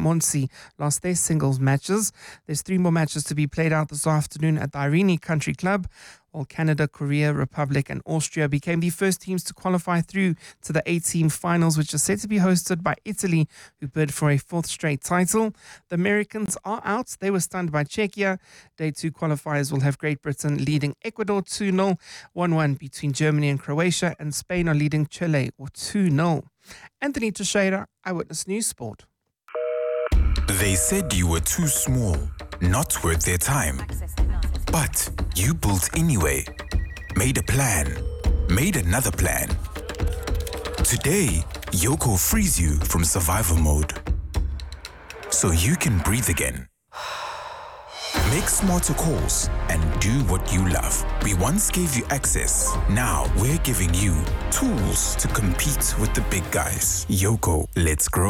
Monsi lost their singles matches. There's 3 more matches to be played out this afternoon at the Irene Country Club, while Canada, Korea, Republic and Austria became the first teams to qualify through to the 8-team finals, which is set to be hosted by Italy, who bid for a 4th straight title. The Americans are out. They were stunned by Czechia. Day 2 qualifiers will have Great Britain leading Ecuador 2-0, 1-1 between Germany and Croatia, and Spain are leading Chile 2-0. Anthony Teixeira, Eyewitness News Sport. They said you were too small, not worth their time. But you built anyway, made a plan, made another plan. Today, Yoco frees you from survival mode, so you can breathe again. Make smarter calls and do what you love. We once gave you access. Now we're giving you tools to compete with the big guys. Yoco, let's grow.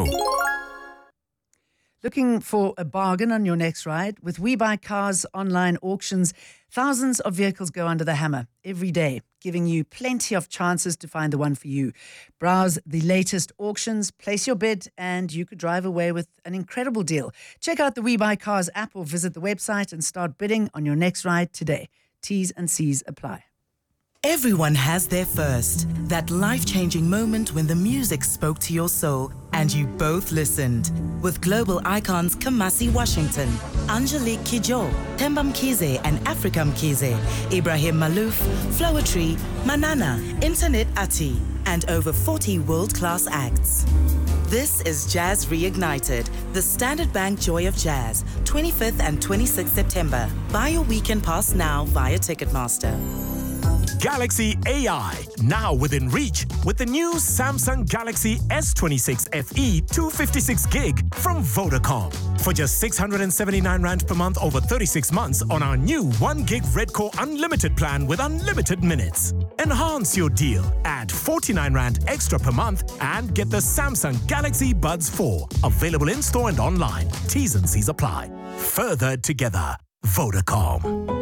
Looking for a bargain on your next ride? With We Buy Cars online auctions, thousands of vehicles go under the hammer every day, giving you plenty of chances to find the one for you. Browse the latest auctions, place your bid, and you could drive away with an incredible deal. Check out the We Buy Cars app or visit the website and start bidding on your next ride today. T's and C's apply. Everyone has their first, that life-changing moment when the music spoke to your soul and you both listened. With global icons Kamasi Washington, Angelique Kidjo, Themba Mkhize and Africa Mkhize, Ibrahim Malouf, Floetry, Manana, Internet Ati, and over 40 world-class acts. This is Jazz Reignited, the Standard Bank Joy of Jazz, 25th and 26th September. Buy your weekend pass now via Ticketmaster. Galaxy AI, now within reach with the new Samsung Galaxy S26 FE 256 gig from Vodacom. For just 679 Rand per month over 36 months on our new 1 gig Redcore Unlimited plan with unlimited minutes. Enhance your deal, add 49 Rand extra per month and get the Samsung Galaxy Buds 4. Available in store and online. T's and C's apply. Further together, Vodacom.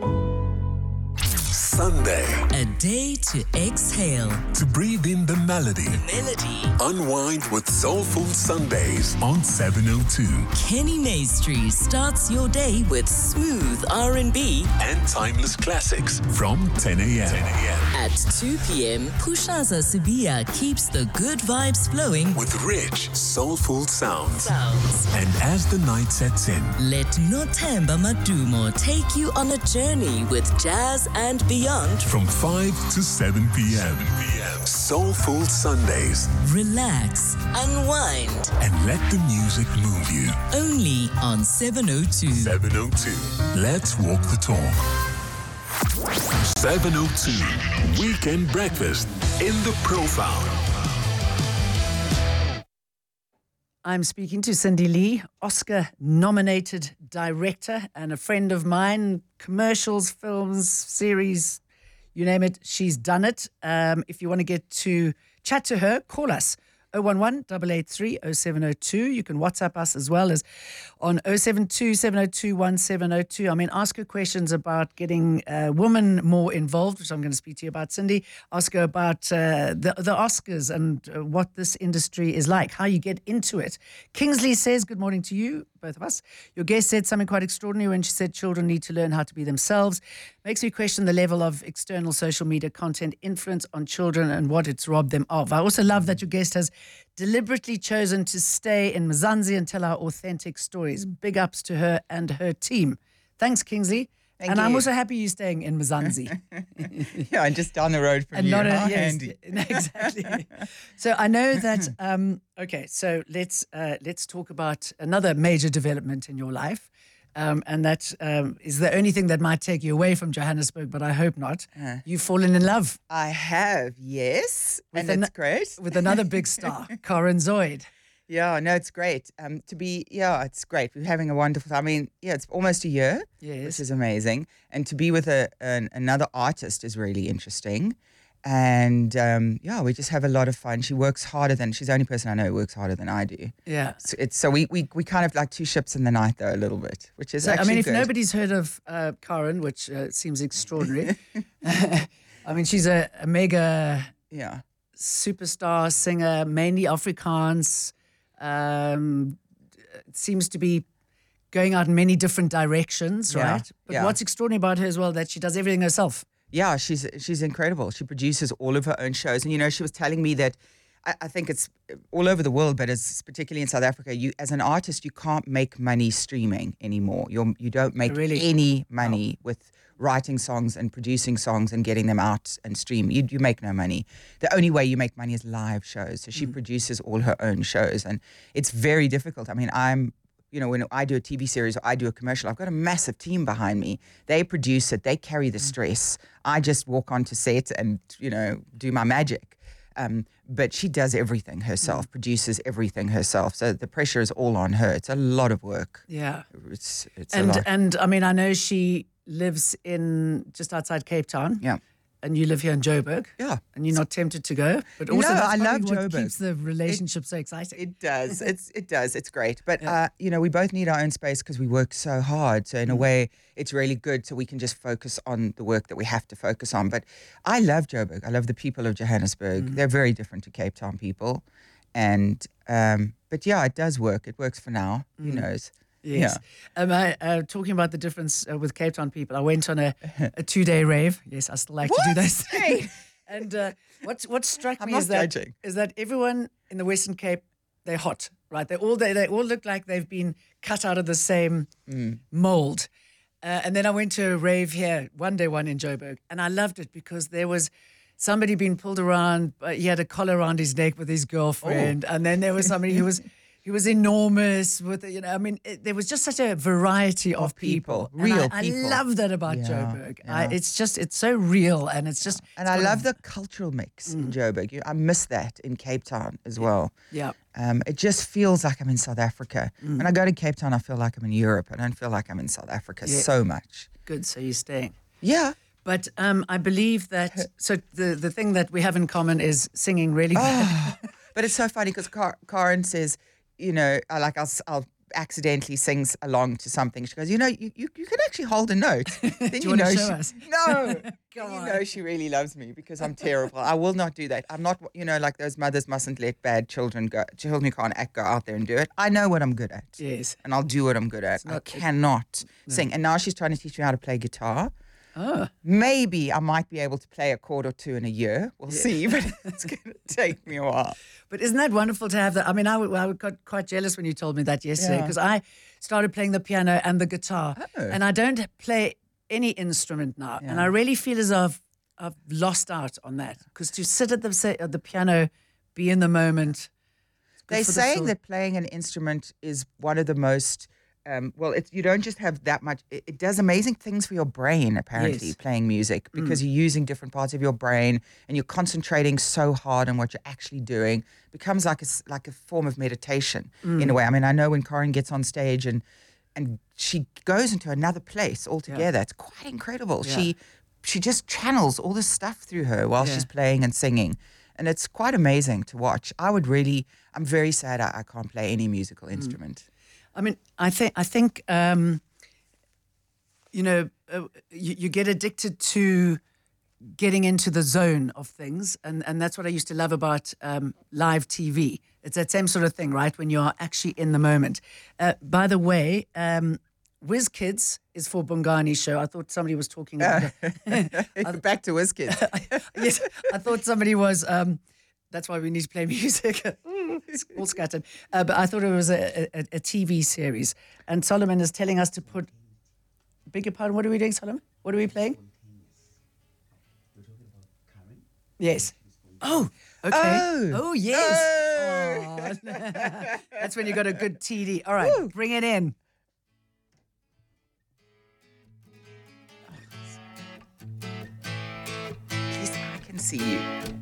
Sunday. A day to exhale. To breathe in the melody. Unwind with Soulful Sundays on 702. Kenny Maestri starts your day with smooth R&B and timeless classics from 10 a.m. At 2 p.m., Pushaza Sibia keeps the good vibes flowing with rich, soulful sounds. And as the night sets in, let Nothemba Madumo take you on a journey with jazz and beyond. From 5 to 7 p.m. Soulful Sundays. Relax, unwind, and let the music move you. Only on 702. 702. Let's walk the talk. 702. Weekend breakfast in the Profile. I'm speaking to Cindy Lee, Oscar-nominated director and a friend of mine. Commercials, films, series, you name it, she's done it. If you want to get to chat to her, call us 011-883-0702. You can WhatsApp us as well as on 072-702-1702. I mean, ask her questions about getting women more involved, which I'm going to speak to you about, Cindy. Ask her about the Oscars and what this industry is like, how you get into it. Kingsley says, good morning to you, both of us. Your guest said something quite extraordinary when she said children need to learn how to be themselves. Makes me question the level of external social media content influence on children and what it's robbed them of. I also love that your guest has deliberately chosen to stay in Mzansi and tell our authentic stories. Big ups to her and her team. Thanks, Kingsley. Thank you. I'm also happy you're staying in Mzansi. Yeah, and just down the road from and you. not How yes, handy. Exactly. So I know that. Okay, so let's talk about another major development in your life. And that is the only thing that might take you away from Johannesburg, but I hope not. You've fallen in love. I have, yes. And it's great. With another big star, Karen Zoid. Yeah, no, it's great. It's great. We're having a wonderful time. I mean, it's almost a year, which is amazing. And to be with another artist is really interesting. And we just have a lot of fun. She works harder she's the only person I know who works harder than I do. Yeah. So we kind of like two ships in the night though, a little bit, which is actually if good. nobody's heard of Karen, which seems extraordinary, I mean, she's a mega superstar singer, mainly Afrikaans, seems to be going out in many different directions, Yeah, right? But yeah. what's extraordinary about her as well, that she does everything herself. Yeah, she's incredible. She produces all of her own shows. And, you know, she was telling me that I think it's all over the world, but it's particularly in South Africa, you as an artist, you can't make money streaming anymore. You don't make any money with writing songs and producing songs and getting them out and stream. You make no money. The only way you make money is live shows. So she produces all her own shows, and it's very difficult. I mean, when I do a TV series or I do a commercial, I've got a massive team behind me. They produce it. They carry the stress. I just walk onto set and, do my magic. But she does everything herself, produces everything herself. So the pressure is all on her. It's a lot of work. Yeah. It's a lot. And I mean, I know she lives in just outside Cape Town. Yeah. And you live here in Joburg. Yeah. And you're not tempted to go. But also No, that's I love probably what Joburg. keeps the relationship so exciting. It does. It does. It's great. But, we both need our own space because we work so hard. So in a way, it's really good so we can just focus on the work that we have to focus on. But I love Joburg. I love the people of Johannesburg. They're very different to Cape Town people. And, but yeah, it does work. It works for now. Who knows? Yes. Yeah. Talking about the difference with Cape Town people, I went on a 2-day rave. Yes, I still like to do those things. And what struck me is that everyone in the Western Cape, they're hot, right? They all look like they've been cut out of the same mold. And then I went to a rave here, one in Joburg, and I loved it because there was somebody being pulled around. He had a collar around his neck with his girlfriend, and then there was somebody who was. He was enormous with, there was just such a variety of people. Real I people. I love that about Joburg. Yeah. It's so real, and it's just. And I love the cultural mix in Joburg. I miss that in Cape Town as well. Yeah. It just feels like I'm in South Africa. When I go to Cape Town, I feel like I'm in Europe. I don't feel like I'm in South Africa so much. Good, so you're staying. Yeah. But I believe that, so the thing that we have in common is singing really bad. But it's so funny because Karen says, I'll accidentally sing along to something. She goes, you can actually hold a note. Then Do you want to show us? No. Come you on. know she really loves me because I'm terrible. I will not do that. I'm not, like those mothers mustn't let bad children go. Children who can't act, go out there and do it. I know what I'm good at. Yes. And I'll do what I'm good at. I cannot sing. And now she's trying to teach me how to play guitar. Oh. Maybe I might be able to play a chord or two in a year. We'll see, but it's going to take me a while. But isn't that wonderful to have that? I mean, I got quite jealous when you told me that yesterday because I started playing the piano and the guitar, and I don't play any instrument now. And I really feel as though I've lost out on that because to sit at the piano, be in the moment. They're saying that playing an instrument is one of the most you don't just have that much. It does amazing things for your brain, apparently, playing music, because you're using different parts of your brain and you're concentrating so hard on what you're actually doing. It becomes like a form of meditation in a way. I mean, I know when Karen gets on stage and she goes into another place altogether. It's quite incredible. Yeah. She just channels all this stuff through her while she's playing and singing. And it's quite amazing to watch. I'm very sad I can't play any musical instrument. I mean, I think you get addicted to getting into the zone of things, and that's what I used to love about live TV. It's that same sort of thing, right? When you're actually in the moment. By the way, Whiz Kids is for Bongani's show. I thought somebody was talking about Back to Whiz Kids. Yes, I thought somebody was. That's why we need to play music. It's all scattered. But I thought it was a TV series. And Solomon is telling us to put... Beg your pardon, what are we doing, Solomon? What are we playing? Yes. Oh, okay. Oh yes. Oh. That's when you got a good TD. All right, bring it in. At least I can see you.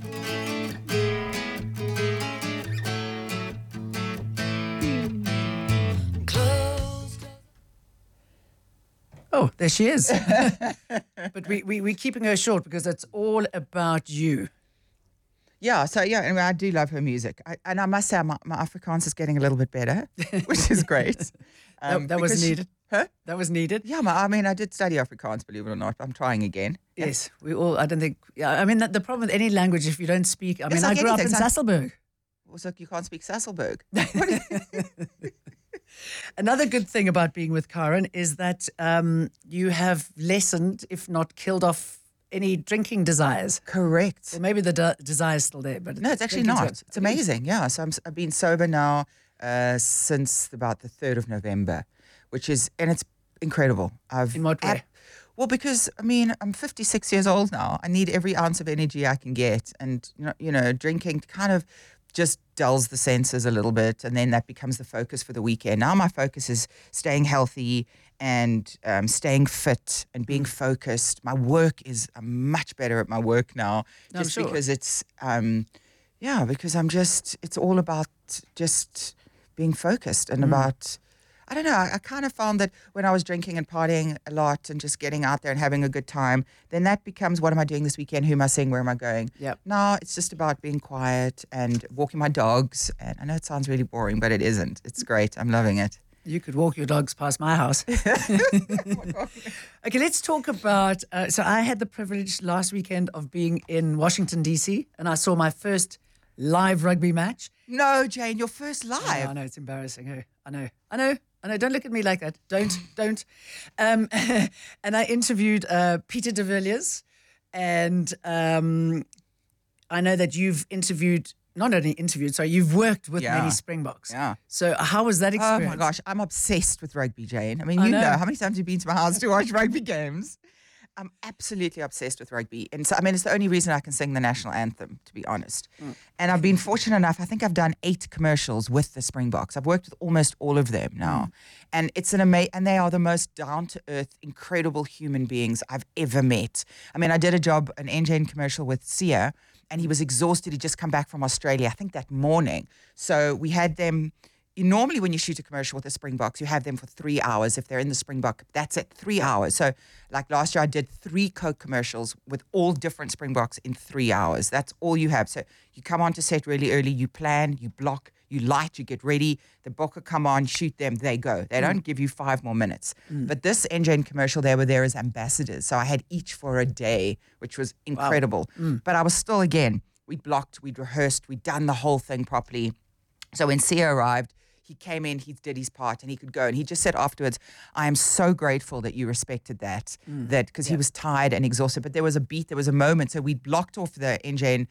Oh, there she is. But we're keeping her short because it's all about you. Yeah, so and I do love her music. And I must say my Afrikaans is getting a little bit better, which is great. That was needed. Huh? That was needed. Yeah, I did study Afrikaans, believe it or not. I'm trying again. Yes, we all, I don't think, I mean, the problem with any language, if you don't speak, I mean, I grew up in Sasolburg. So you can't speak Sasolburg. Another good thing about being with Karen is that you have lessened, if not killed off, any drinking desires. Correct. Well, maybe the desire is still there, but No, it's actually not. It's amazing. Yeah. So I've been sober now since about the 3rd of November, and it's incredible. In what way? Well, because I mean, I'm 56 years old now. I need every ounce of energy I can get, and drinking kind of just dulls the senses a little bit, and then that becomes the focus for the weekend. Now my focus is staying healthy and staying fit and being focused. My work I'm much better at my work now, just because it's because it's all about just being focused and about. I don't know. I kind of found that when I was drinking and partying a lot and just getting out there and having a good time, then that becomes, what am I doing this weekend? Who am I seeing? Where am I going? Yep. Now it's just about being quiet and walking my dogs. And I know it sounds really boring, but it isn't. It's great. I'm loving it. You could walk your dogs past my house. Okay, let's talk about... so I had the privilege last weekend of being in Washington, D.C., and I saw my first live rugby match. No, Jane, your first live. I know, it's embarrassing. I know. Don't look at me like that. Don't. And I interviewed Peter de Villiers, and I know that you've you've worked with many Springboks. Yeah. So how was that experience? Oh my gosh, I'm obsessed with rugby, Jane. I mean, you know how many times you've been to my house to watch rugby games? I'm absolutely obsessed with rugby. And so, I mean, it's the only reason I can sing the national anthem, to be honest. And I've been fortunate enough, I think I've done 8 commercials with the Springboks. I've worked with almost all of them now. And it's and they are the most down-to-earth, incredible human beings I've ever met. I mean, I did an Engen commercial with Sia, and he was exhausted. He'd just come back from Australia, I think that morning. So we had them... Normally when you shoot a commercial with the Springboks, you have them for 3 hours. If they're in the Springbok, that's it, 3 hours. So like last year, I did 3 Coke commercials with all different Springboks in 3 hours. That's all you have. So you come on to set really early, you plan, you block, you light, you get ready. The Bokke come on, shoot them, they go. They don't give you 5 more minutes. But this Engen commercial, they were there as ambassadors. So I had each for a day, which was incredible. Wow. But I was still, again, we'd blocked, we'd rehearsed, we'd done the whole thing properly. So when Sia arrived, he came in, he did his part, and he could go. And he just said afterwards, I am so grateful that you respected that because he was tired and exhausted. But there was a moment. So we blocked off the Engen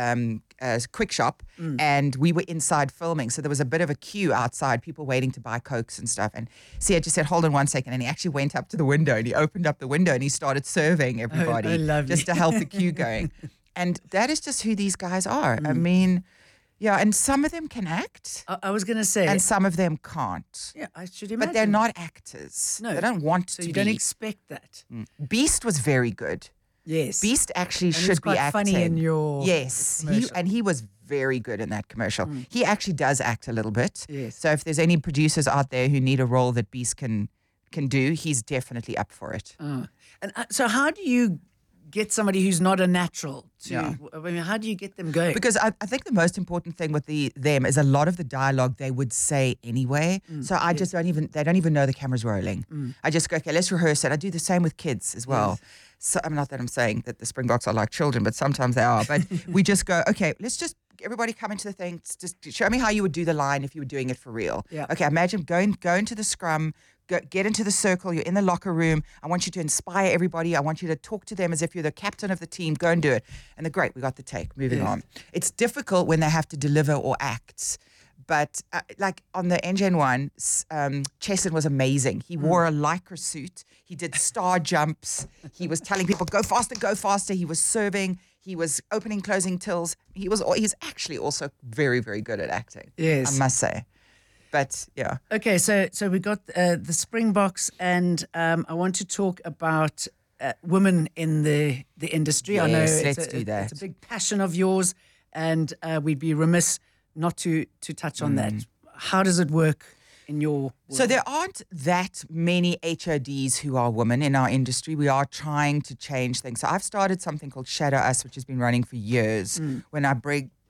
quick shop and we were inside filming. So there was a bit of a queue outside, people waiting to buy Cokes and stuff. And Sia just said, hold on one second. And he actually went up to the window and he opened up the window and he started serving everybody just to help the queue going. And that is just who these guys are. I mean... Yeah, and some of them can act. I was going to say. And some of them can't. Yeah, I should imagine. But they're not actors. No. They don't want to be. So you don't expect that. Beast was very good. Yes. Beast actually and should be acting. Funny in your Yes. He was very good in that commercial. He actually does act a little bit. Yes. So if there's any producers out there who need a role that Beast can do, he's definitely up for it. And so how do you get somebody who's not a natural to, I mean, how do you get them going? Because I think the most important thing with them is a lot of the dialogue they would say anyway. So I just they don't even know the camera's rolling. I just go, okay, let's rehearse it. I do the same with kids as well. Yes. So I'm not that I'm saying that the Springboks are like children, but sometimes they are. But we just go, okay, let's just everybody come into the thing. Just show me how you would do the line if you were doing it for real. Yeah. Okay, imagine go into the scrum, get into the circle, you're in the locker room. I want you to inspire everybody. I want you to talk to them as if you're the captain of the team. Go and do it. And they're great. We got the take. Moving on. It's difficult when they have to deliver or act. But like on the Engen one, Chesson was amazing. He wore a Lycra suit. He did star jumps. He was telling people, go faster, go faster. He was serving. He was opening, closing tills. He's actually also very, very good at acting. Yes. I must say. But yeah. Okay, so we got the Springboks, and I want to talk about women in the industry. Yes, I know let's do that. It's a big passion of yours, and we'd be remiss not to touch on that. How does it work in your world? So there aren't that many HODs who are women in our industry. We are trying to change things. So I've started something called Shadow Us, which has been running for years, when I bring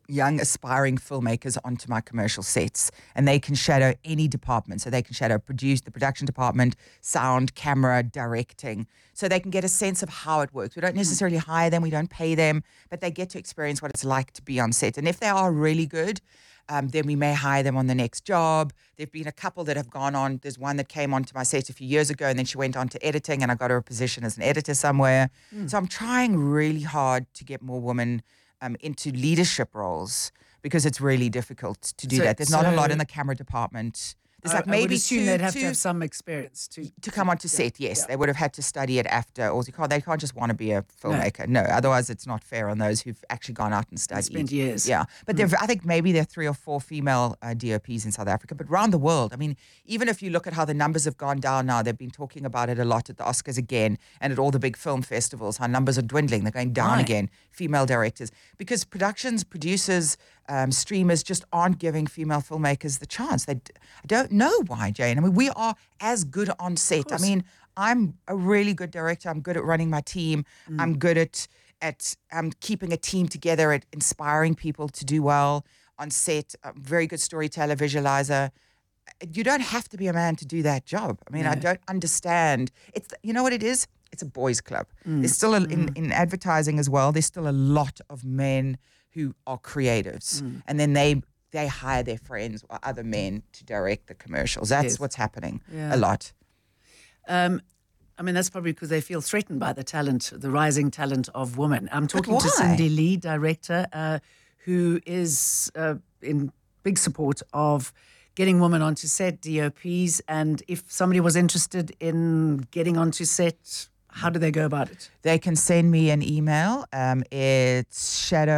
young aspiring filmmakers onto my commercial sets, and they can shadow any department. So they can shadow the production department, sound, camera, directing, so they can get a sense of how it works. We don't necessarily hire them, we don't pay them, but they get to experience what it's like to be on set. And if they are really good, then we may hire them on the next job. There've been a couple that have gone on. There's one that came onto my set a few years ago, and then she went on to editing, and I got her a position as an editor somewhere. So I'm trying really hard to get more women into leadership roles, because it's really difficult to do that. There's not a lot in the camera department. There's like maybe two. They'd have to have some experience to come onto set. Yes, they would have had to study it after, or they can't just want to be a filmmaker. No, otherwise it's not fair on those who've actually gone out and studied. Spent years. Yeah, but I think maybe there are 3 or 4 female DOPs in South Africa, but around the world. I mean, even if you look at how the numbers have gone down now, they've been talking about it a lot at the Oscars again, and at all the big film festivals, how numbers are dwindling. They're going down again. Female directors, because producers, streamers just aren't giving female filmmakers the chance. I don't know why, Jane. I mean, we are as good on set. I mean, I'm a really good director. I'm good at running my team. I'm good at keeping a team together, at inspiring people to do well on set. Very good storyteller, visualizer. You don't have to be a man to do that job. I mean, I don't understand. You know what it is? It's a boys' club. There's still, in advertising as well, there's still a lot of men who are creatives. And then they hire their friends or other men to direct the commercials. That's what's happening a lot. I mean, that's probably because they feel threatened by the rising talent of women. I'm talking to Cindy Lee, director, who is in big support of getting women onto set, DOPs. And if somebody was interested in getting onto set, how do they go about it? They can send me an email. It's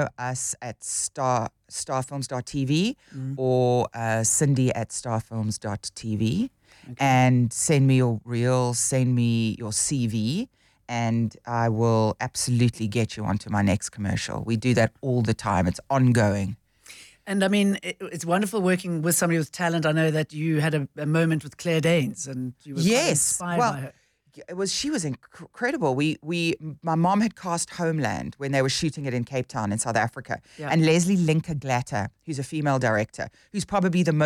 shadowus@starfilms.tv or cindy@starfilms.tv. And send me your reel, send me your CV, and I will absolutely get you onto my next commercial. We do that all the time. It's ongoing. And I mean, it's wonderful working with somebody with talent. I know that you had a moment with Claire Danes, and you were quite inspired by her. She was incredible. My mom had cast Homeland when they were shooting it in Cape Town in South Africa. Yeah. And Leslie Linker-Glatter, who's a female director, who's probably one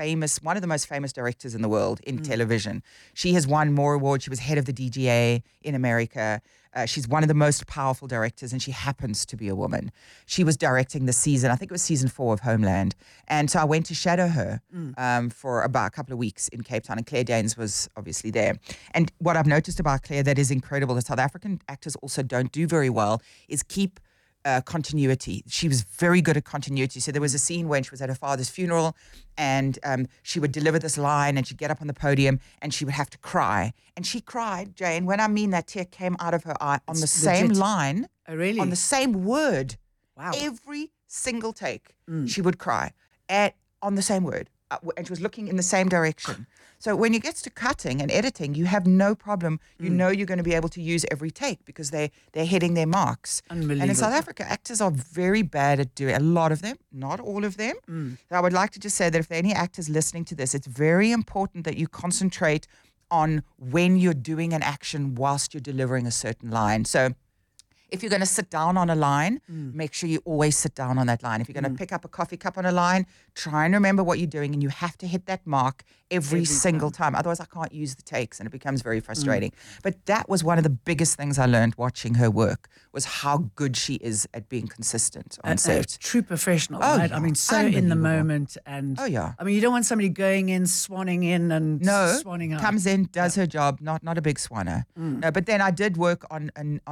of the most famous directors in the world in television. She has won more awards. She was head of the DGA in America. She's one of the most powerful directors, and she happens to be a woman. She was directing the season, I think it was season 4 of Homeland. And so I went to shadow her for about a couple of weeks in Cape Town, and Claire Danes was obviously there. And what I've noticed about Claire that is incredible, that South African actors also don't do very well, is keep continuity. She was very good at continuity. So there was a scene when she was at her father's funeral, and she would deliver this line, and she'd get up on the podium and she would have to cry. And she cried, Jane, when I mean that tear came out of her eye on the same line, on the same word. Wow. Every single take, she would cry on the same word. And she was looking in the same direction. So when it gets to cutting and editing, you have no problem. You know you're going to be able to use every take because they're hitting their marks. Unbelievable. And in South Africa, actors are very bad at doing, a lot of them, not all of them. So I would like to just say that if there are any actors listening to this, it's very important that you concentrate on when you're doing an action whilst you're delivering a certain line. So if you're going to sit down on a line, make sure you always sit down on that line. If you're going to pick up a coffee cup on a line, try and remember what you're doing, and you have to hit that mark every single time. Otherwise, I can't use the takes, and it becomes very frustrating. But that was one of the biggest things I learned watching her work, was how good she is at being consistent on set. A true professional, right? Yeah. I mean, so in the moment. And yeah. I mean, you don't want somebody going in, swanning in and swanning out. Comes in, does her job, not a big swanner. No, but then I did work on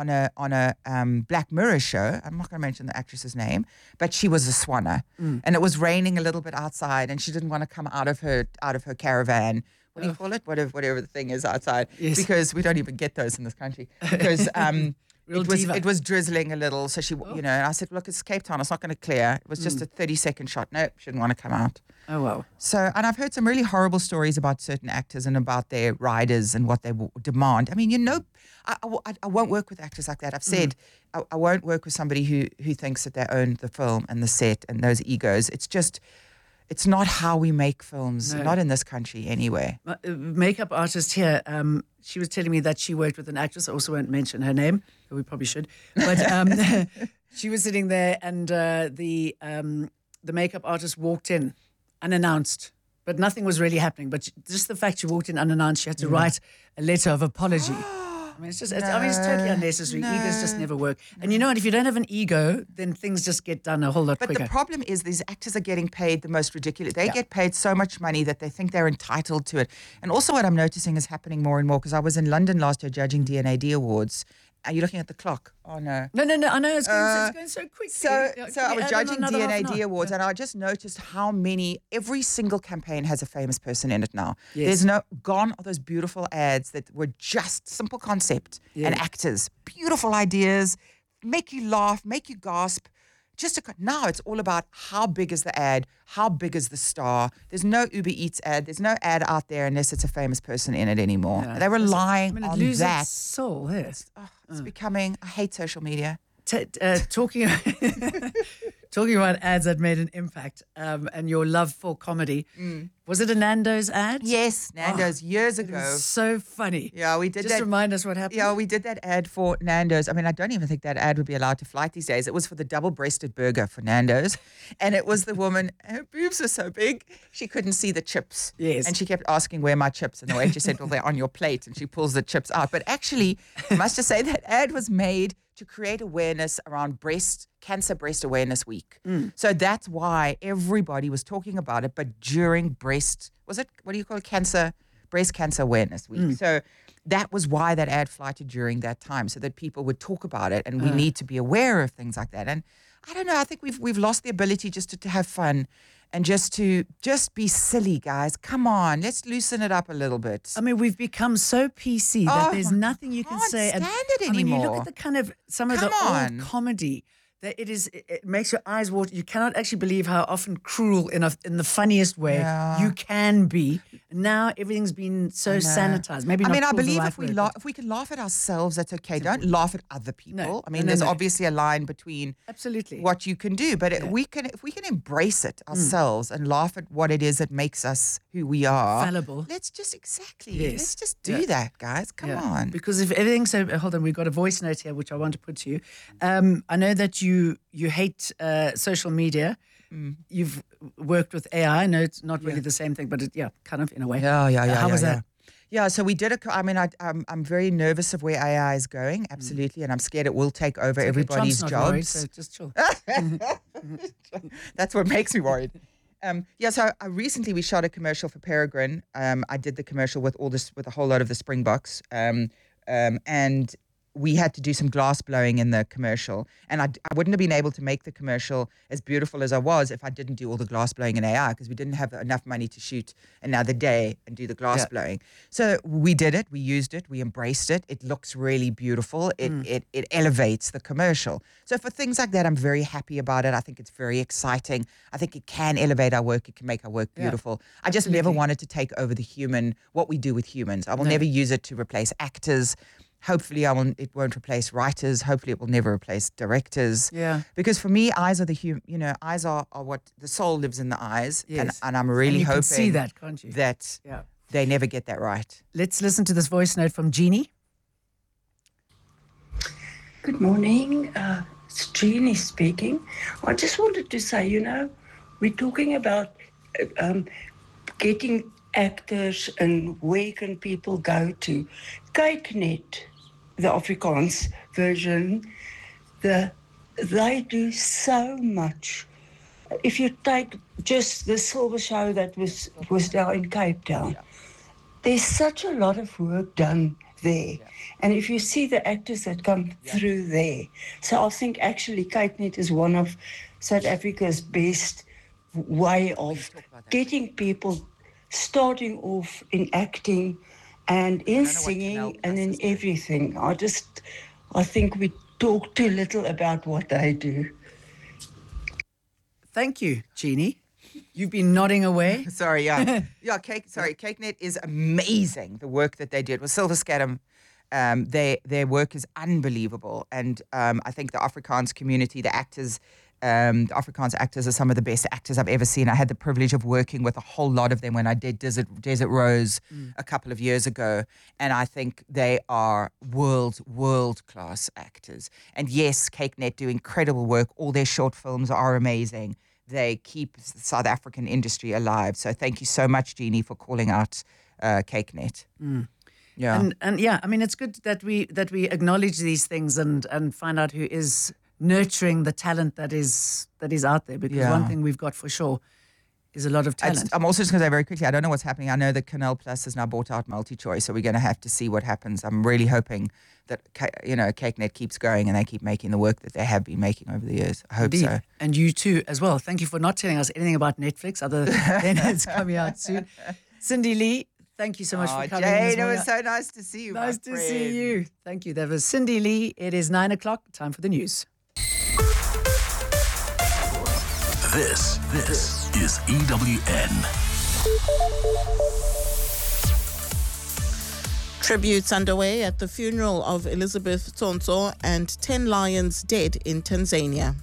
a Black Mirror show. I'm not going to mention the actress's name, but she was a swanner, and it was raining a little bit outside, and she didn't want to come out of her caravan. What do you call it? Whatever the thing is outside, because we don't even get those in this country. Because it was drizzling a little, so she, and I said, look, it's Cape Town, it's not going to clear. It was just a 30-second shot. Nope, she didn't want to come out. Oh, wow. So, and I've heard some really horrible stories about certain actors and about their riders and what they demand. I mean, I won't work with actors like that. I've said I won't work with somebody who thinks that they own the film and the set and those egos. It's not how we make films, not in this country anyway. Makeup artist here, she was telling me that she worked with an actress, I also won't mention her name, but we probably should, but She was sitting there, and the makeup artist walked in unannounced, but nothing was really happening. But just the fact she walked in unannounced, she had to write a letter of apology. I mean, it's totally unnecessary. Egos just never work. And you know what? If you don't have an ego, then things just get done a whole lot quicker. But the problem is these actors are getting paid the most ridiculous. They get paid so much money that they think they're entitled to it. And also what I'm noticing is happening more and more, because I was in London last year judging DNA Awards. Are you looking at the clock? Oh, no. No. I know it's going so quickly. So I was judging DNA Awards, and I just noticed how every single campaign has a famous person in it now. Yes. Gone are those beautiful ads that were just simple concept and actors. Beautiful ideas, make you laugh, make you gasp. Now it's all about how big is the ad, how big is the star. There's no Uber Eats ad. There's no ad out there unless it's a famous person in it anymore. Yeah. They're relying on that. Its soul, yes. It's becoming. I hate social media. Talking about ads that made an impact, and your love for comedy. Was it a Nando's ad? Yes, Nando's years ago. It was so funny. Yeah, we did that. Just remind us what happened. Yeah, we did that ad for Nando's. I mean, I don't even think that ad would be allowed to flight these days. It was for the double-breasted burger for Nando's. And it was the woman, her boobs were so big, she couldn't see the chips. Yes. And she kept asking, where are my chips? And the waitress said, well, they're on your plate. And she pulls the chips out. But actually, I must just say that ad was made to create awareness around Cancer Breast Awareness Week. So that's why everybody was talking about it, but during Breast Cancer Awareness Week. So that was why that ad flighted during that time, so that people would talk about it, and we need to be aware of things like that. And I don't know, I think we've lost the ability just to have fun and just be silly, guys. Come on, let's loosen it up a little bit. I mean, we've become so PC that there's nothing you can say. Stand it anymore. I mean, you look at some of the old comedy. That it makes your eyes water. You cannot actually believe how often cruel in the funniest way you can be. Now everything's been so sanitized. Maybe not. I believe if we can laugh at ourselves, that's okay. Don't laugh at other people. No. I mean, there's obviously a line between what you can do, but if we can embrace it ourselves and laugh at what it is that makes us who we are, fallible. Let's just do that, guys. Come on. Because if everything's so, hold on, we've got a voice note here which I want to put to you. I know that you hate social media. You've worked with AI. I know it's not really the same thing, but kind of in a way. How was that? Yeah, so we did I'm very nervous of where AI is going, absolutely, and I'm scared it will take over everybody's Trump's jobs. not worried, so just chill. That's what makes me worried. So recently we shot a commercial for Peregrine. I did the commercial with a whole lot of the Springboks, and we had to do some glass blowing in the commercial, and I wouldn't have been able to make the commercial as beautiful as I was if I didn't do all the glass blowing in AI, because we didn't have enough money to shoot another day and do the glass blowing. So we did it, we used it, we embraced it. It looks really beautiful. It elevates the commercial. So for things like that, I'm very happy about it. I think it's very exciting. I think it can elevate our work. It can make our work beautiful. I just never wanted to take over what we do with humans. I will never use it to replace actors. Hopefully it won't replace writers. Hopefully it will never replace directors. Yeah. Because for me, eyes are eyes are what the soul lives in the eyes. Yes. And I'm really you hoping can see that, can't you? That they never get that right. Let's listen to this voice note from Jeannie. Good morning. It's Jeannie speaking. I just wanted to say, we're talking about getting actors and where can people go to. KykNet, the Afrikaans version, they do so much. If you take just the Silver Show that was down in Cape Town, there's such a lot of work done there. And if you see the actors that come through there, so I think actually KykNet is one of South Africa's best way of getting people starting off in acting and in singing and in everything. I think we talk too little about what they do. Thank you, Jeannie. You've been nodding away. Sorry, KykNet is amazing, the work that they did with Silver Scattem. Their work is unbelievable. And I think the Afrikaans community, the actors, the Afrikaans actors are some of the best actors I've ever seen. I had the privilege of working with a whole lot of them when I did Desert Rose a couple of years ago. And I think they are world-class actors. And yes, CakeNet do incredible work. All their short films are amazing. They keep the South African industry alive. So thank you so much, Jeannie, for calling out CakeNet. Yeah. And yeah, I mean, it's good that we acknowledge these things and find out who is nurturing the talent that is out there, because one thing we've got for sure is a lot of talent. I'm also just going to say very quickly, I don't know what's happening. I know that Canal Plus has now bought out MultiChoice, so we're going to have to see what happens. I'm really hoping that CakeNet keeps going and they keep making the work that they have been making over the years. I hope so. And you too as well. Thank you for not telling us anything about Netflix other than it's coming out soon. Cindy Lee, thank you so much for coming. Jane, it was so nice to see you. Nice to see you. Thank you. That was Cindy Lee. It is 9 o'clock. Time for the news. This is EWN. Tributes underway at the funeral of Elizabeth Tsonso and 10 lions dead in Tanzania.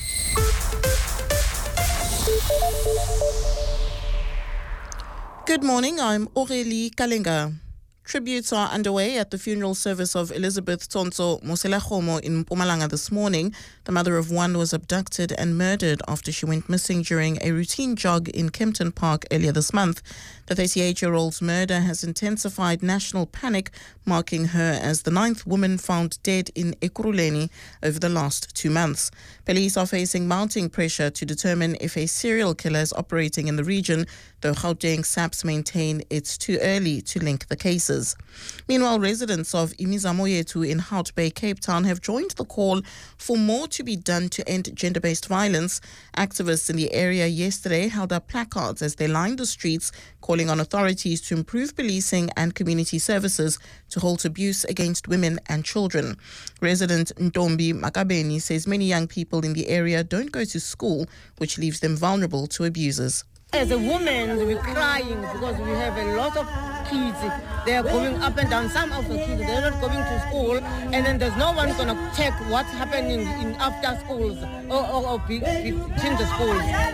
Good morning, I'm Aurélie Kalenga. Tributes are underway at the funeral service of Elizabeth Tsonso Moselakgomo in Mpumalanga this morning. The mother of one was abducted and murdered after she went missing during a routine jog in Kempton Park earlier this month. The 38-year-old's murder has intensified national panic, marking her as the 9th woman found dead in Ekurhuleni over the last 2 months. Police are facing mounting pressure to determine if a serial killer is operating in the region, though Gauteng SAPS maintain it's too early to link the cases. Meanwhile, residents of Imizamo Yethu in Hout Bay, Cape Town have joined the call for more to be done to end gender-based violence. Activists in the area yesterday held up placards as they lined the streets, calling on authorities to improve policing and community services to halt abuse against women and children. Resident Ntombi Makabeni says many young people in the area don't go to school, which leaves them vulnerable to abusers. As a woman, we're crying because we have a lot of kids. They are going up and down. Some of the kids, they're not going to school, and then there's no one going to check what's happening in after schools or between the schools.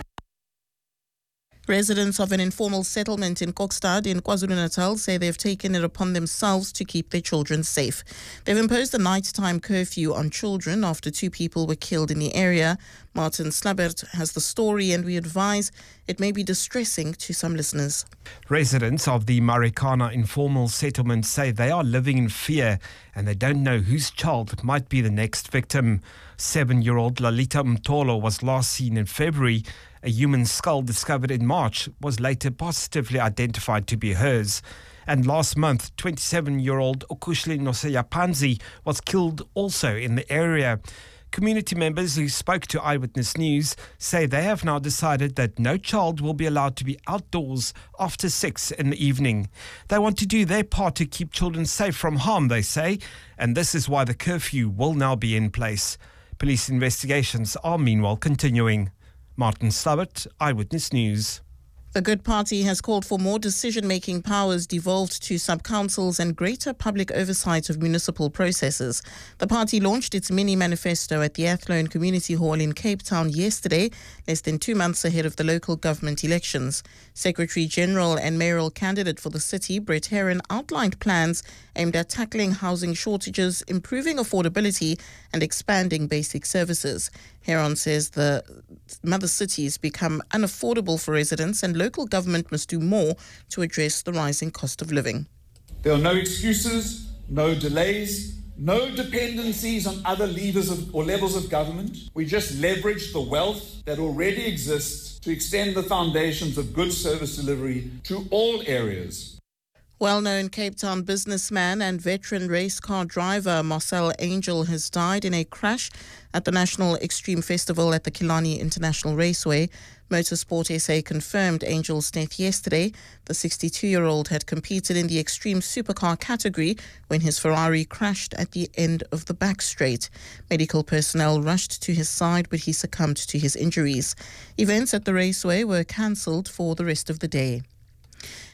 Residents of an informal settlement in Kokstad in KwaZulu-Natal say they've taken it upon themselves to keep their children safe. They've imposed a nighttime curfew on children after 2 people were killed in the area. Martin Slabert has the story, and we advise it may be distressing to some listeners. Residents of the Marikana informal settlement say they are living in fear and they don't know whose child might be the next victim. 7-year-old Lalita Mtolo was last seen in February. A human skull discovered in March was later positively identified to be hers. And last month, 27-year-old Okushli Noseyapanzi was killed also in the area. Community members who spoke to Eyewitness News say they have now decided that no child will be allowed to be outdoors after 6 in the evening. They want to do their part to keep children safe from harm, they say, and this is why the curfew will now be in place. Police investigations are meanwhile continuing. Martin Slabert, Eyewitness News. The Good Party has called for more decision-making powers devolved to sub-councils and greater public oversight of municipal processes. The party launched its mini-manifesto at the Athlone Community Hall in Cape Town yesterday, less than 2 months ahead of the local government elections. Secretary-General and mayoral candidate for the city, Brett Heron, outlined plans aimed at tackling housing shortages, improving affordability and expanding basic services. Heron says the mother cities become unaffordable for residents and local government must do more to address the rising cost of living. There are no excuses, no delays, no dependencies on other levers or levels of government. We just leverage the wealth that already exists to extend the foundations of good service delivery to all areas. Well-known Cape Town businessman and veteran race car driver Marcel Angel has died in a crash at the National Extreme Festival at the Killarney International Raceway. Motorsport SA confirmed Angel's death yesterday. The 62-year-old had competed in the extreme supercar category when his Ferrari crashed at the end of the back straight. Medical personnel rushed to his side, but he succumbed to his injuries. Events at the raceway were cancelled for the rest of the day.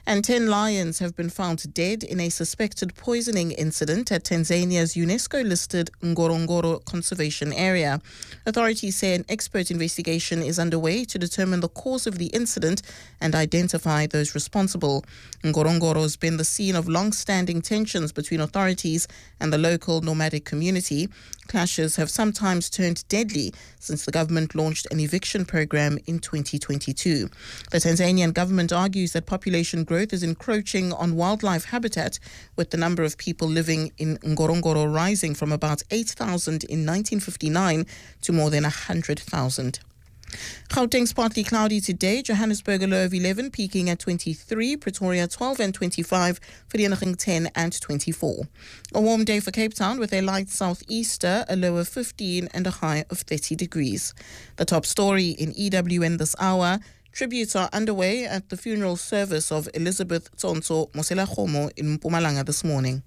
And 10 lions have been found dead in a suspected poisoning incident at Tanzania's UNESCO-listed Ngorongoro Conservation Area. Authorities say an expert investigation is underway to determine the cause of the incident and identify those responsible. Ngorongoro has been the scene of long-standing tensions between authorities and the local nomadic community. Clashes have sometimes turned deadly since the government launched an eviction program in 2022. The Tanzanian government argues that population growth is encroaching on wildlife habitat, with the number of people living in Ngorongoro rising from about 8,000 in 1959 to more than 100,000. Gauteng's partly cloudy today. Johannesburg a low of 11, peaking at 23. Pretoria 12 and 25. Vereeniging 10 and 24. A warm day for Cape Town with a light southeaster, a low of 15 and a high of 30 degrees. The top story in EWN this hour. Tributes are underway at the funeral service of Elizabeth Tsonso Moselakgomo in Mpumalanga this morning.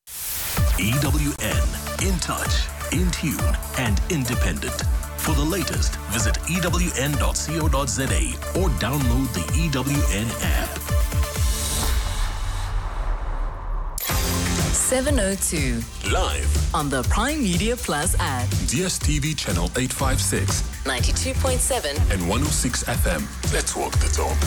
EWN, in touch, in tune, and independent. For the latest, visit ewn.co.za or download the EWN app. 702. Live on the Prime Media Plus app. DSTV channel 856, 92.7 and 106 FM. Let's walk the talk.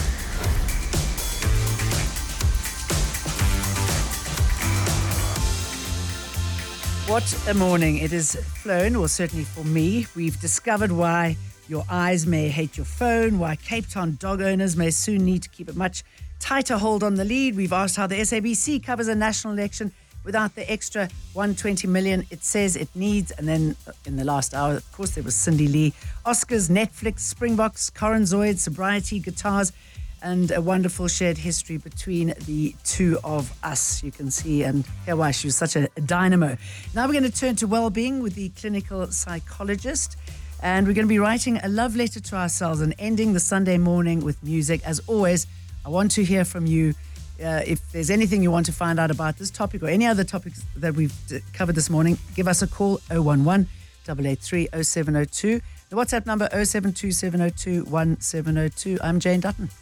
What a morning it has flown, or certainly for me. We've discovered why your eyes may hate your phone, why Cape Town dog owners may soon need to keep a much tighter hold on the lead. We've asked how the SABC covers a national election without the extra 120 million it says it needs. And then in the last hour, of course, there was Cindy Lee. Oscars, Netflix, Springboks, Coranzoid, sobriety, guitars, and a wonderful shared history between the two of us. You can see and hear why she was such a dynamo. Now we're going to turn to well-being with the clinical psychologist. And we're going to be writing a love letter to ourselves and ending the Sunday morning with music. As always, I want to hear from you. If there's anything you want to find out about this topic or any other topics that we've covered this morning, give us a call, 011 883 0702. The WhatsApp number, 072 702 1702. I'm Jane Dutton.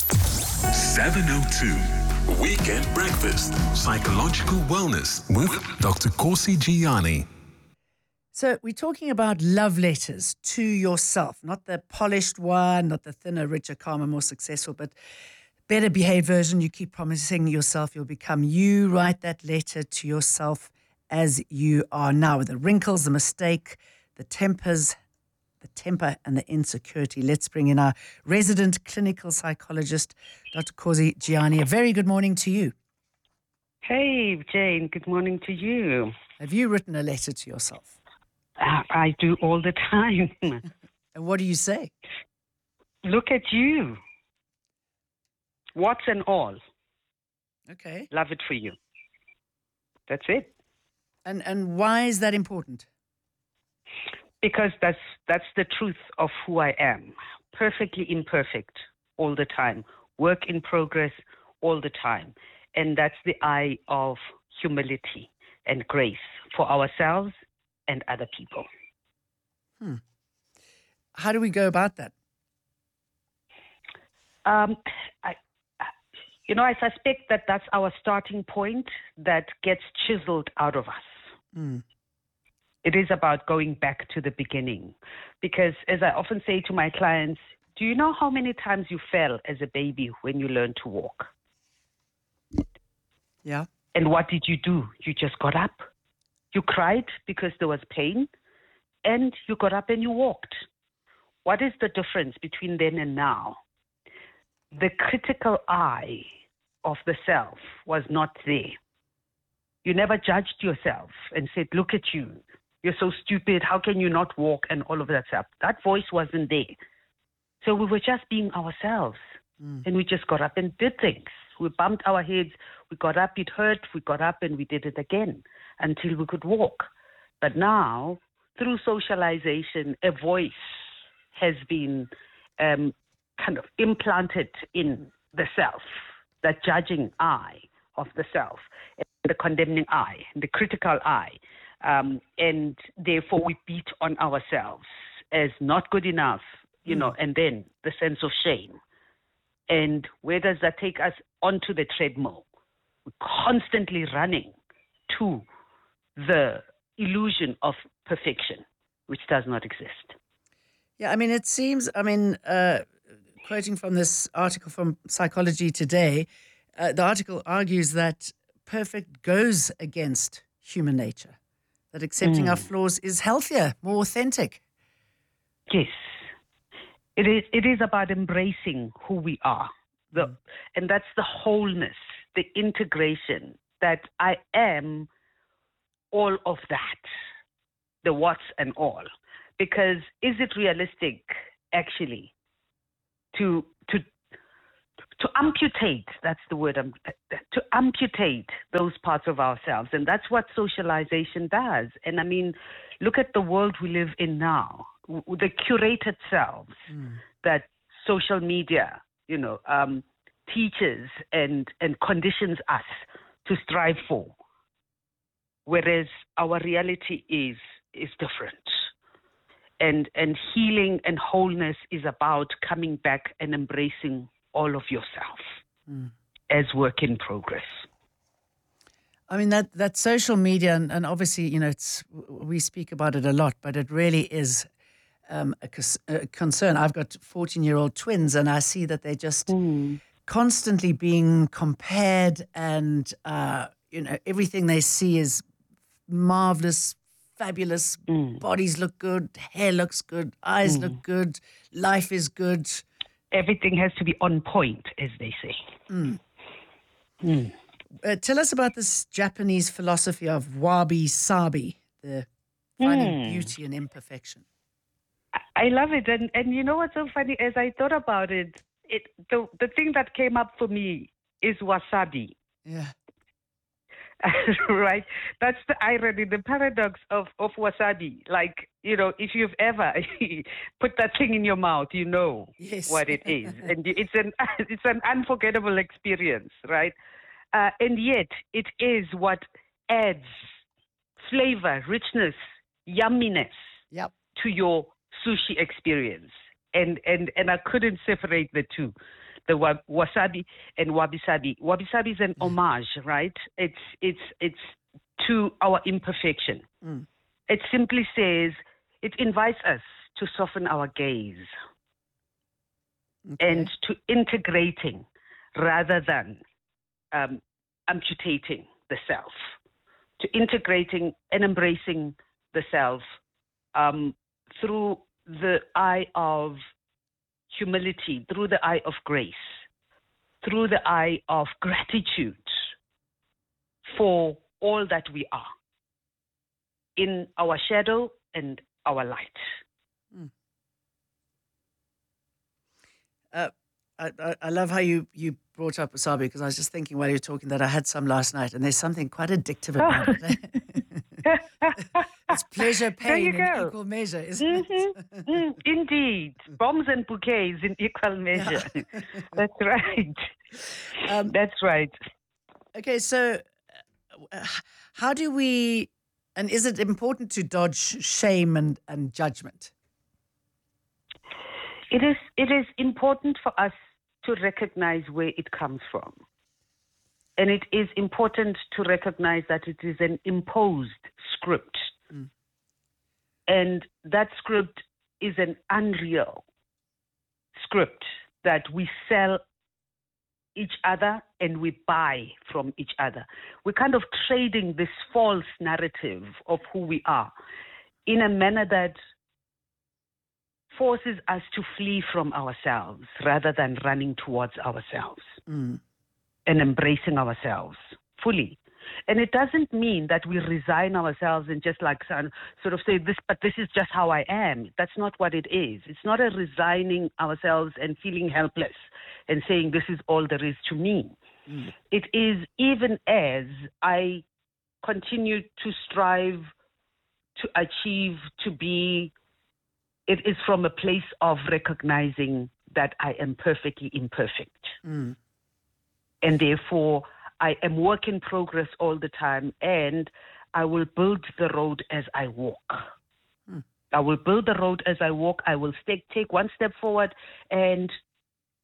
702. Weekend Breakfast. Psychological Wellness with Dr. Kosi Gianni. So we're talking about love letters to yourself, not the polished one, not the thinner, richer, calmer, more successful, but better behaved version. You keep promising yourself you'll become you. Write that letter to yourself as you are now, with the wrinkles, the mistake, the temper and the insecurity. Let's bring in our resident clinical psychologist, Dr. Kosi Gianni. A very good morning to you. Hey, Jane. Good morning to you. Have you written a letter to yourself? I do all the time. And what do you say? Look at you. What's and all. Okay. Love it for you. That's it. And why is that important? Because that's the truth of who I am. Perfectly imperfect all the time. Work in progress all the time. And that's the eye of humility and grace for ourselves and other people. How do we go about that? I suspect that that's our starting point that gets chiseled out of us. It is about going back to the beginning. Because as I often say to my clients, do you know how many times you fell as a baby when you learned to walk? Yeah. And what did you do? You just got up. You cried because there was pain, and you got up and you walked. What is the difference between then and now? The critical eye of the self was not there. You never judged yourself and said, look at you. You're so stupid. How can you not walk? And all of that stuff. That voice wasn't there. So we were just being ourselves. And we just got up and did things. We bumped our heads. We got up. It hurt. We got up and we did it again until we could walk. But now, through socialization, a voice has been kind of implanted in the self, that judging eye of the self, the condemning eye, the critical eye. And therefore we beat on ourselves as not good enough, and then the sense of shame. And where does that take us? Onto the treadmill. We're constantly running to the illusion of perfection, which does not exist. Yeah, I mean, it seems, quoting from this article from Psychology Today, the article argues that perfect goes against human nature, that accepting our flaws is healthier, more authentic. Yes. It is about embracing who we are. And that's the wholeness, the integration, that I am all of that, the what's and all. Because is it realistic, actually, to amputate, that's the word, to amputate those parts of ourselves? And that's what socialization does. And I mean, look at the world we live in now, the curated selves that social media, teaches and conditions us to strive for, whereas our reality is different. And healing and wholeness is about coming back and embracing all of yourself as work in progress. I mean, that social media, and obviously, we speak about it a lot, but it really is a concern. I've got 14-year-old twins, and I see that they're just constantly being compared, and everything they see is marvelous, fabulous. Bodies look good, hair looks good, eyes look good, life is good. Everything has to be on point, as they say. Tell us about this Japanese philosophy of wabi-sabi, the finding beauty in imperfection. I love it. And you know what's so funny? As I thought about it, the thing that came up for me is wasabi. Yeah. Right? That's the irony, the paradox of wasabi. Like, if you've ever put that thing in your mouth, you know what it is. And it's an unforgettable experience, right? And yet it is what adds flavor, richness, yumminess to your sushi experience. And I couldn't separate the two. The wasabi and wabi-sabi. Wabi-sabi is an homage, right? It's to our imperfection. It simply says, it invites us to soften our gaze and to integrating rather than amputating the self, to integrating and embracing the self through the eye of humility, through the eye of grace, through the eye of gratitude for all that we are in our shadow and our light. I love how you brought up wasabi, because I was just thinking while you were talking that I had some last night, and there's something quite addictive about it. It's pleasure, pain in equal measure, isn't it? Indeed. Bombs and bouquets in equal measure. That's right. That's right. Okay, so how do we, and is it important to dodge shame and judgment? It is important for us to recognize where it comes from. And it is important to recognize that it is an imposed script. And that script is an unreal script that we sell each other and we buy from each other. We're kind of trading this false narrative of who we are in a manner that forces us to flee from ourselves rather than running towards ourselves and embracing ourselves fully. And it doesn't mean that we resign ourselves and just like sort of say this, but this is just how I am. That's not what it is. It's not a resigning ourselves and feeling helpless and saying this is all there is to me. It is, even as I continue to strive, to achieve, to be, it is from a place of recognizing that I am perfectly imperfect. And therefore, I am work in progress all the time, and I will build the road as I walk. I will build the road as I walk. I will take one step forward, and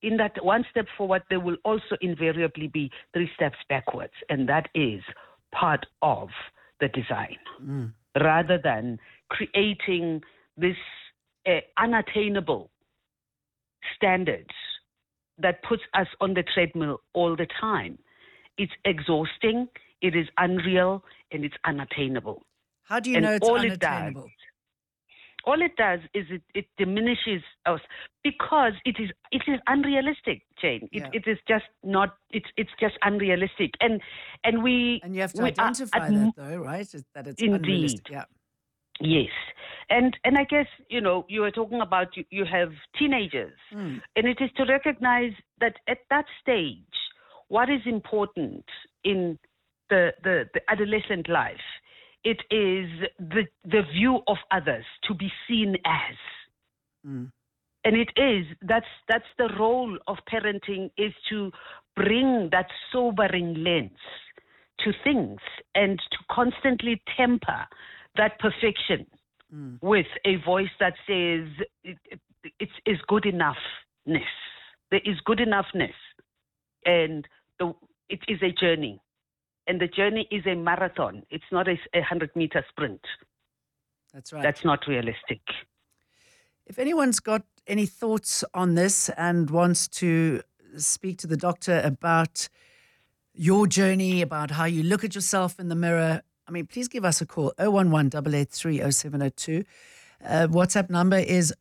in that one step forward, there will also invariably be 3 steps backwards. And that is part of the design, rather than creating this unattainable standards that puts us on the treadmill all the time. It's exhausting, it is unreal, and it's unattainable. How do you know it's unattainable? All it does is it diminishes us because it is unrealistic, Jane. It is just not. It's just unrealistic, and you have to identify that though, right? That it's indeed unrealistic. Yeah. Yes, and I guess you were talking about you have teenagers, and it is to recognize that at that stage, what is important in the adolescent life. It is the view of others to be seen as. And that's the role of parenting, is to bring that sobering lens to things and to constantly temper that perfection with a voice that says it's good enoughness. There is good enoughness, and it is a journey. And the journey is a marathon. It's not a 100-meter sprint. That's right. That's not realistic. If anyone's got any thoughts on this and wants to speak to the doctor about your journey, about how you look at yourself in the mirror, please give us a call, 011-883-0702. WhatsApp number is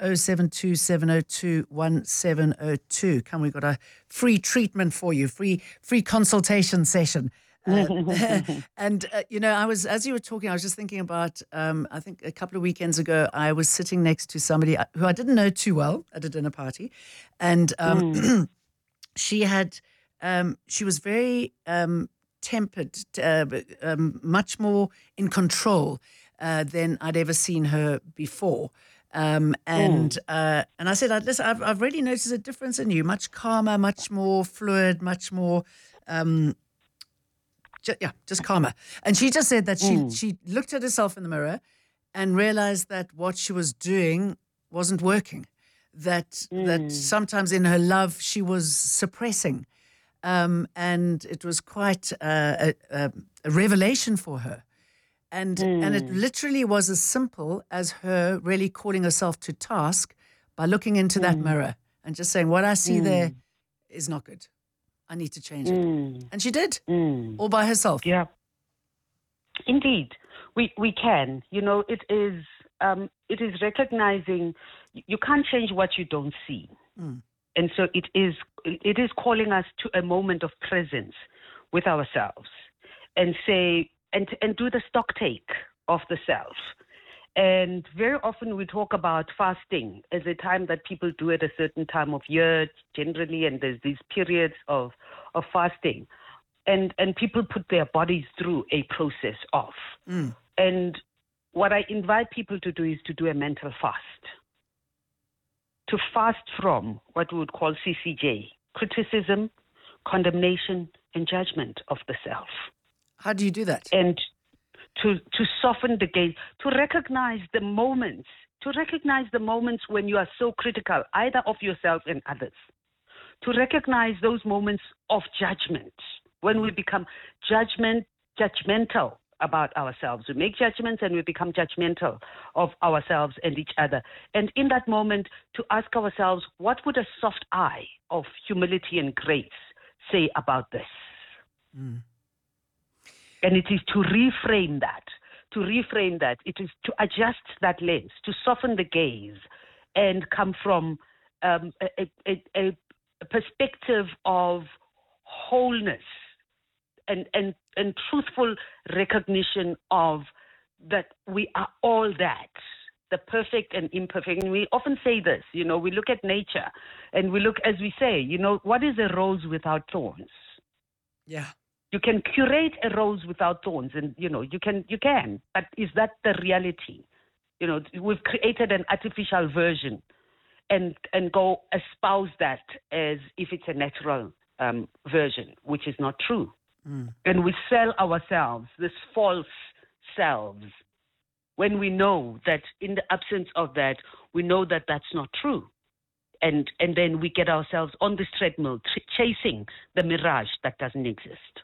0727021702. We've got a free treatment for you, free consultation session. And I was, as you were talking, I was just thinking about, I think a couple of weekends ago, I was sitting next to somebody who I didn't know too well at a dinner party. And she was very tempered, much more in control than I'd ever seen her before. And I said, listen, I've really noticed a difference in you, much calmer, much more fluid, much more... just calmer. And she just said that she looked at herself in the mirror and realized that what she was doing wasn't working, that sometimes in her love she was suppressing. And it was quite a revelation for her. And it literally was as simple as her really calling herself to task by looking into that mirror and just saying, what I see there is not good. I need to change it. And she did, all by herself. Yeah. Indeed. We can. It is recognizing you can't change what you don't see. And so it is calling us to a moment of presence with ourselves and say, and do the stock take of the self. And very often we talk about fasting as a time that people do at a certain time of year generally, and there's these periods of fasting. And people put their bodies through a process of. And what I invite people to do is to do a mental fast. To fast from what we would call CCJ, criticism, condemnation, and judgment of the self. How do you do that? And to soften the gaze, to recognize the moments when you are so critical, either of yourself and others. To recognize those moments of judgment, when we become judgmental about ourselves. We make judgments and we become judgmental of ourselves and each other. And in that moment, to ask ourselves, what would a soft eye of humility and grace say about this? And it is to reframe that. It is to adjust that lens, to soften the gaze and come from a perspective of wholeness and truthful recognition of that we are all that, the perfect and imperfect. And we often say this, we look at nature and we look, as we say, what is a rose without thorns? Yeah. You can curate a rose without thorns, and you can. But is that the reality? We've created an artificial version, and go espouse that as if it's a natural version, which is not true. And we sell ourselves this false selves when we know that in the absence of that, we know that that's not true. And then we get ourselves on this treadmill, chasing the mirage that doesn't exist.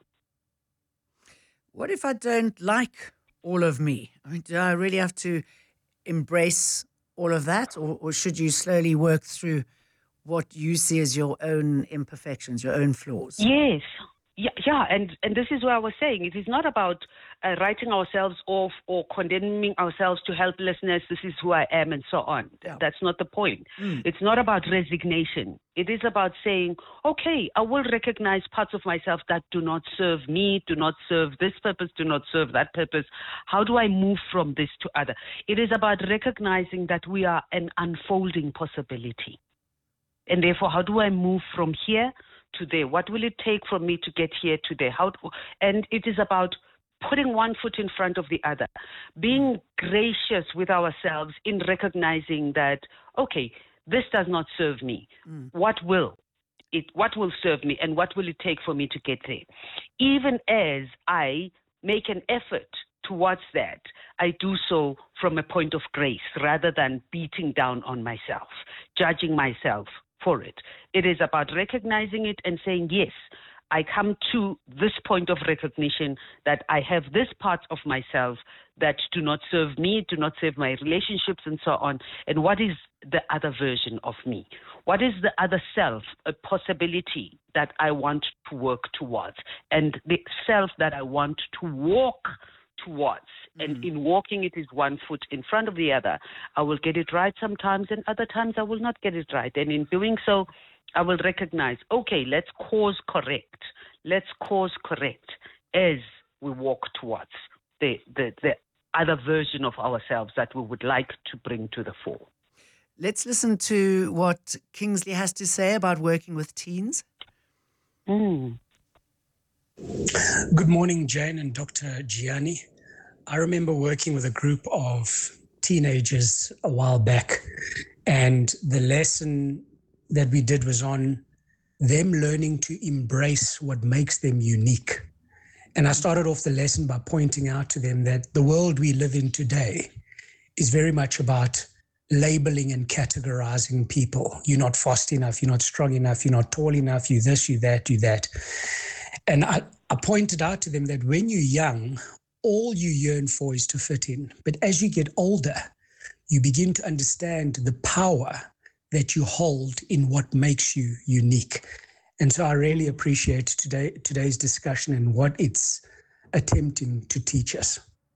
What if I don't like all of me? I mean, do I really have to embrace all of that? Or should you slowly work through what you see as your own imperfections, your own flaws? Yes. Yeah, and this is what I was saying. It is not about writing ourselves off or condemning ourselves to helplessness. This is who I am and so on. Yeah. That's not the point. It's not about resignation. It is about saying, okay, I will recognize parts of myself that do not serve me, do not serve this purpose, do not serve that purpose. How do I move from this to other? It is about recognizing that we are an unfolding possibility. And therefore, how do I move from here to there? What will it take for me to get here to there? And it is about putting one foot in front of the other, being gracious with ourselves in recognizing that, okay, this does not serve me. What will serve me, and what will it take for me to get there? Even as I make an effort towards that, I do so from a point of grace rather than beating down on myself, judging myself for it. It is about recognizing it and saying, yes, I come to this point of recognition that I have this part of myself that do not serve me, do not serve my relationships and so on. And what is the other version of me? What is the other self, a possibility that I want to work towards, and the self that I want to walk towards? And in walking, it is one foot in front of the other. I will get it right sometimes, and other times I will not get it right. And in doing so, I will recognize, okay, let's course correct. Let's course correct as we walk towards the other version of ourselves that we would like to bring to the fore. Let's listen to what Kingsley has to say about working with teens. Good morning, Jane and Dr. Gianni. I remember working with a group of teenagers a while back, and the lesson that we did was on them learning to embrace what makes them unique. And I started off the lesson by pointing out to them that the world we live in today is very much about labeling and categorizing people. You're not fast enough, you're not strong enough, you're not tall enough, you this, you that, you that. And I pointed out to them that when you're young, all you yearn for is to fit in. But as you get older, you begin to understand the power that you hold in what makes you unique. And so I really appreciate today's discussion and what it's attempting to teach us.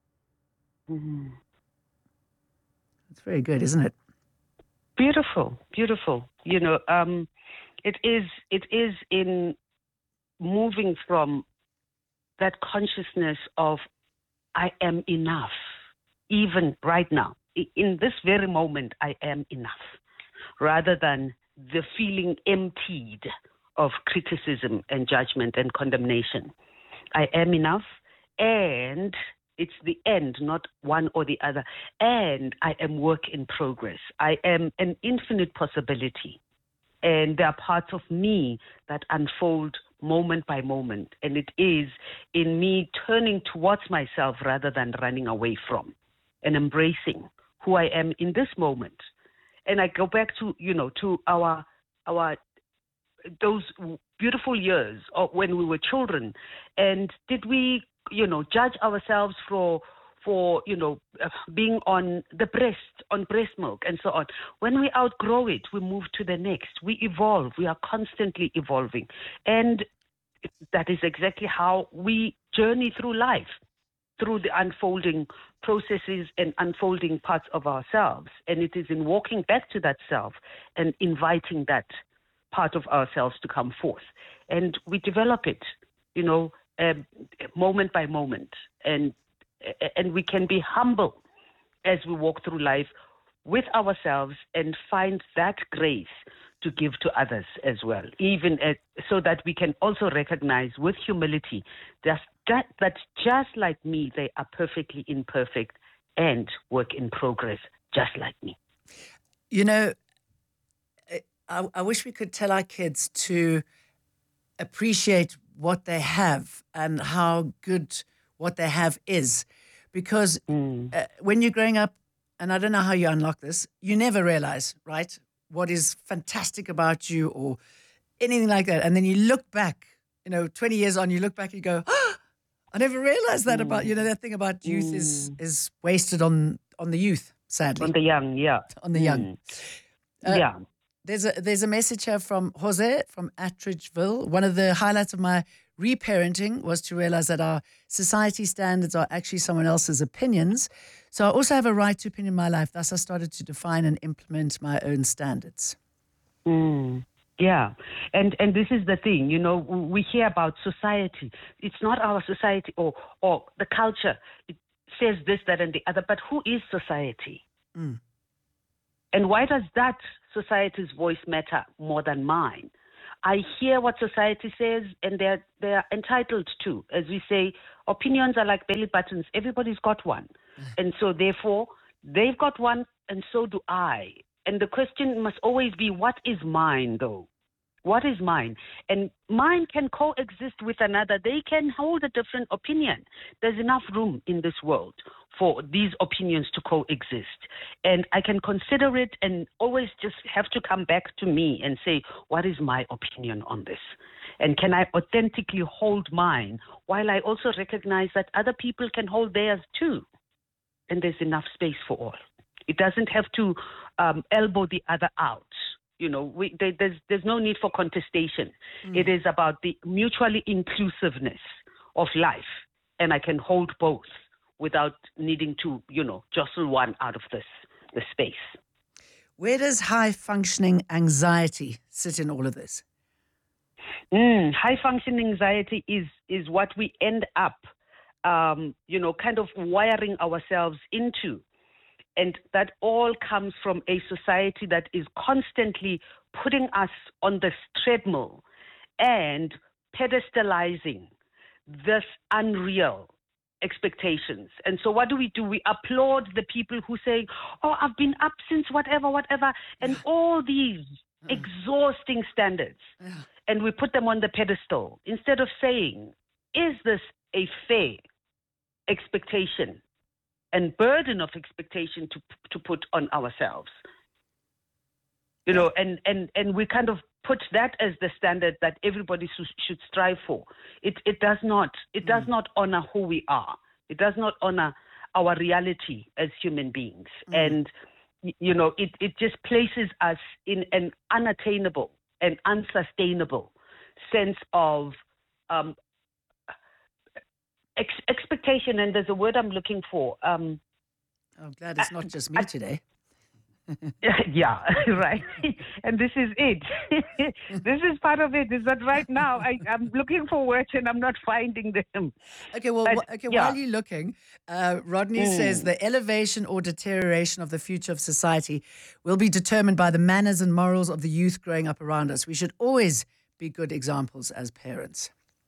It's very good, isn't it? Beautiful, beautiful. You know, it is in moving from that consciousness of I am enough, even right now. In this very moment, I am enough, rather than the feeling emptied of criticism and judgment and condemnation. I am enough, and it's the end, not one or the other. And I am work in progress. I am an infinite possibility. And there are parts of me that unfold moment by moment. And it is in me turning towards myself rather than running away from, and embracing who I am in this moment. And I go back to, to our those beautiful years of when we were children. And did we, judge ourselves for being on the breast, on breast milk and so on? When we outgrow it, we move to the next. We evolve. We are constantly evolving. And that is exactly how we journey through life, through the unfolding processes and unfolding parts of ourselves. And it is in walking back to that self and inviting that part of ourselves to come forth. And we develop it, moment by moment. And we can be humble as we walk through life with ourselves and find that grace to give to others as well, so that we can also recognize with humility that just like me, they are perfectly imperfect and work in progress just like me. I wish we could tell our kids to appreciate what they have and how good what they have is. Because when you're growing up, and I don't know how you unlock this, you never realize, right, what is fantastic about you or anything like that. And then you look back, 20 years on, you look back and you go, oh, I never realized that about, that thing about youth is wasted on the youth, sadly. On the young, yeah. On the young. Yeah. There's a message here from Jose from Attridgeville. One of the highlights of my reparenting was to realize that our society standards are actually someone else's opinions. So I also have a right to opinion in my life. Thus, I started to define and implement my own standards. Yeah. And this is the thing, we hear about society. It's not our society or the culture. It says this, that, and the other. But who is society? And why does that society's voice matter more than mine? I hear what society says, and they're entitled to. As we say, opinions are like belly buttons. Everybody's got one. And so therefore, they've got one, and so do I. And the question must always be, what is mine, though? What is mine? And mine can coexist with another. They can hold a different opinion. There's enough room in this world for these opinions to coexist. And I can consider it and always just have to come back to me and say, what is my opinion on this? And can I authentically hold mine while I also recognize that other people can hold theirs too? And there's enough space for all. It doesn't have to elbow the other out. There's no need for contestation. It is about the mutually inclusiveness of life. And I can hold both without needing to, jostle one out of the space. Where does high-functioning anxiety sit in all of this? High-functioning anxiety is what we end up, kind of wiring ourselves into. And that all comes from a society that is constantly putting us on this treadmill and pedestalizing this unreal expectations. And so what do? We applaud the people who say, oh, I've been up since whatever, and all these exhausting standards. And we put them on the pedestal instead of saying, is this a fair expectation and burden of expectation to put on ourselves? And we kind of put that as the standard that everybody should strive for. It does not honor who we are. It does not honor our reality as human beings. And it just places us in an unattainable and unsustainable sense of expectation. And there's a word I'm looking for. I'm glad it's not just me today. Yeah, right. And this is it. This is part of it. Is that right now I'm looking for words and I'm not finding them. Okay, well, while you're looking, Rodney says the elevation or deterioration of the future of society will be determined by the manners and morals of the youth growing up around us. We should always be good examples as parents.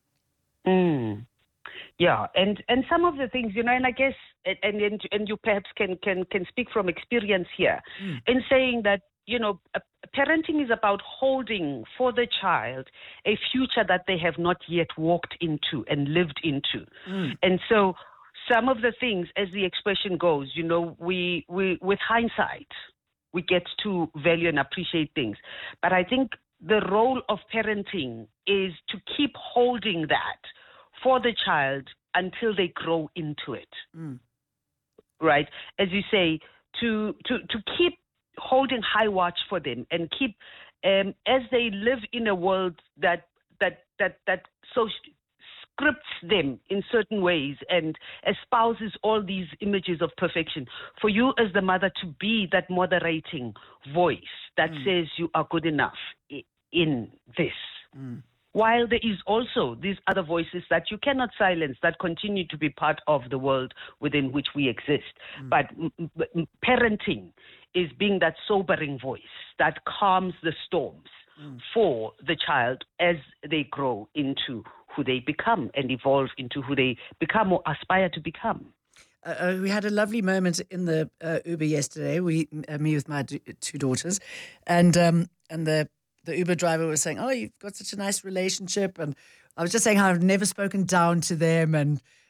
Yeah, and some of the things, and I guess, and you perhaps can speak from experience here in saying that, parenting is about holding for the child a future that they have not yet walked into and lived into. And so some of the things, as the expression goes, we with hindsight, we get to value and appreciate things. But I think the role of parenting is to keep holding that for the child until they grow into it, right? As you say, to keep holding high watch for them and keep as they live in a world that so scripts them in certain ways and espouses all these images of perfection. For you as the mother to be that moderating voice that says you are good enough in this. While there is also these other voices that you cannot silence that continue to be part of the world within which we exist. But parenting is being that sobering voice that calms the storms for the child as they grow into who they become and evolve into who they become or aspire to become. We had a lovely moment in the Uber yesterday. Me with my two daughters, and the Uber driver was saying, "Oh, you've got such a nice relationship," and I was just saying how I've never spoken down to them, and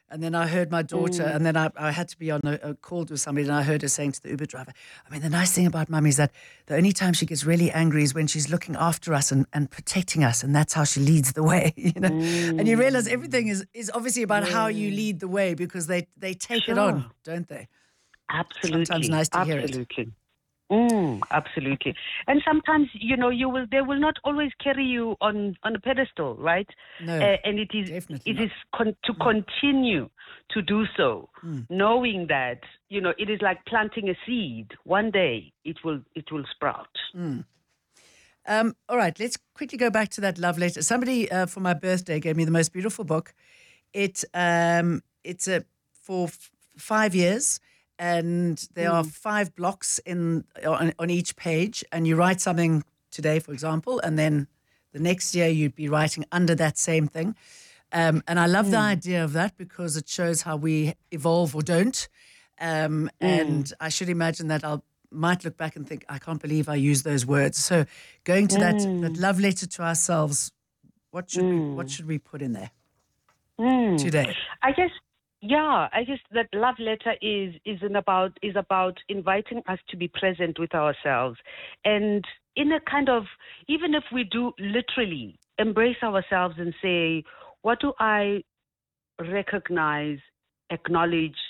And then I heard my daughter, and then I had to be on a call with somebody, and I heard her saying to the Uber driver, I mean, the nice thing about Mummy is that the only time she gets really angry is when she's looking after us and protecting us, and that's how she leads the way, you know. And you realize everything is obviously about how you lead the way, because they take it on, don't they? Absolutely. Sometimes nice to hear it. Absolutely. And sometimes, you know, they will not always carry you on a pedestal, right? No, and it is to continue to do so, knowing that, you know, it is like planting a seed. One day it will sprout. All right, let's quickly go back to that love letter. Somebody for my birthday gave me the most beautiful book. It's for 5 years. And there are 5 blocks on each page, and you write something today, for example, and then the next year you'd be writing under that same thing. And I love the idea of that, because it shows how we evolve or don't. And I should imagine that might look back and think, I can't believe I used those words. So going to that love letter to ourselves, what should we put in there today? I guess that love letter is about inviting us to be present with ourselves, and in a kind of, even if we do literally embrace ourselves and say, what do I recognize, acknowledge,